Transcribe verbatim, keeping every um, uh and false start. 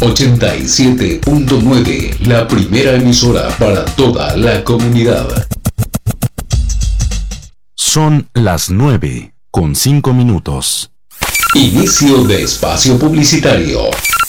ochenta y siete punto nueve, la primera emisora para toda la comunidad. Son las nueve con cinco minutos. Inicio de espacio publicitario.